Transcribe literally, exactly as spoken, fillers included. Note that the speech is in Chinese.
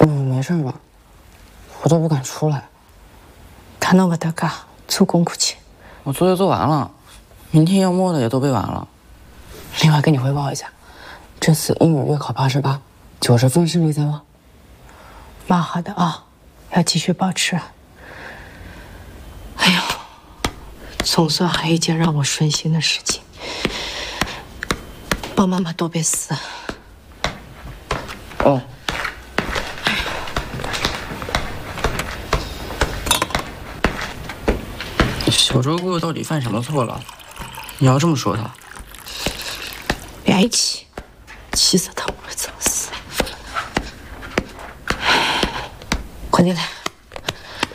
嗯，没事吧？我都不敢出来。 看到我在干，做功课去。 我作业做完了，明天要默的也都背完了。 另外跟你汇报一下，这次英语月考八十八，九十分是历在望。蛮好的啊，要继续保持。哎呦，总算还有一件让我顺心的事情，帮妈妈多背诗。 哦。小周哥哥到底犯什么错了？你要这么说他？ 别气，气死他我了，真是！快点来。